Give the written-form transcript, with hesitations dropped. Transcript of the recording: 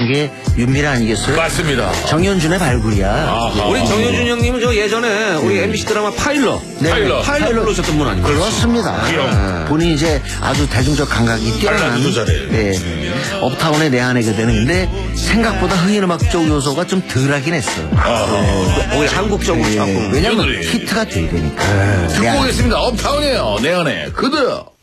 같은 게 윤미래 아니겠어요? 맞습니다. 정현준의 발굴이야. 아하. 우리 정현준 형님은 저 예전에 우리 MBC 드라마 파일럿. 네, 파일럿 부르셨던 분 아닙니까? 그렇습니다. 본인이 이제 아주 대중적 감각이 뛰어난 발라드도 잘해요. 네, 업타운의 내 안에 그대는 근데 생각보다 흥인음악적 요소가 좀 덜하긴 했어. 오히려 한국적으로 자꾸. 왜냐면 오늘이. 히트가 돼야 되니까. 듣고 오겠습니다. 업타운이에요. 내 안에 그대.